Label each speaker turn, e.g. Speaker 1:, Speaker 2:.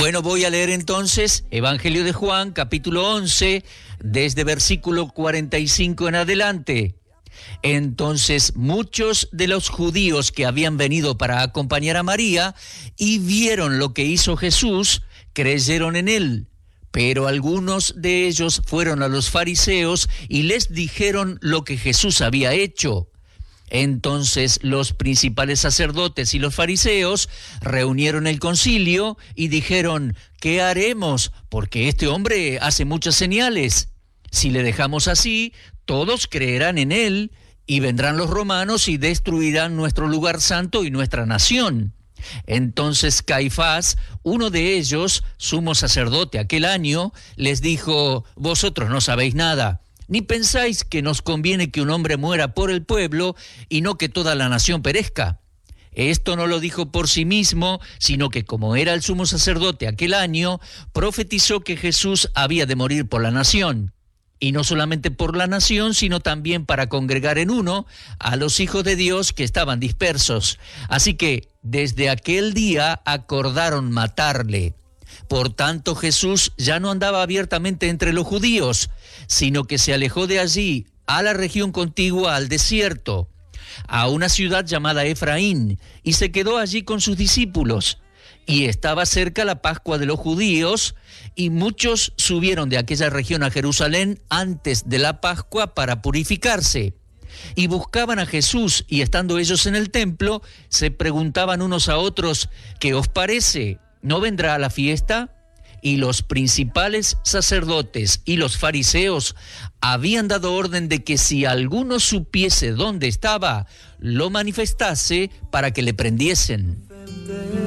Speaker 1: Bueno, voy a leer entonces Evangelio de Juan, capítulo 11, desde versículo 45 en adelante. Entonces muchos de los judíos que habían venido para acompañar a María y vieron lo que hizo Jesús, creyeron en él. Pero algunos de ellos fueron a los fariseos y les dijeron lo que Jesús había hecho. Entonces los principales sacerdotes y los fariseos reunieron el concilio y dijeron: ¿qué haremos? Porque este hombre hace muchas señales. Si le dejamos así, todos creerán en él, y vendrán los romanos y destruirán nuestro lugar santo y nuestra nación. Entonces Caifás, uno de ellos, sumo sacerdote aquel año, les dijo: vosotros no sabéis nada, ni pensáis que nos conviene que un hombre muera por el pueblo y no que toda la nación perezca. Esto no lo dijo por sí mismo, sino que como era el sumo sacerdote aquel año, profetizó que Jesús había de morir por la nación. Y no solamente por la nación, sino también para congregar en uno a los hijos de Dios que estaban dispersos. Así que desde aquel día acordaron matarle. Por tanto, Jesús ya no andaba abiertamente entre los judíos, sino que se alejó de allí a la región contigua al desierto, a una ciudad llamada Efraín, y se quedó allí con sus discípulos. Y estaba cerca la Pascua de los judíos, y muchos subieron de aquella región a Jerusalén antes de la Pascua para purificarse. Y buscaban a Jesús, y estando ellos en el templo, se preguntaban unos a otros: ¿qué os parece? ¿No vendrá a la fiesta? Y los principales sacerdotes y los fariseos habían dado orden de que si alguno supiese dónde estaba, lo manifestase para que le prendiesen.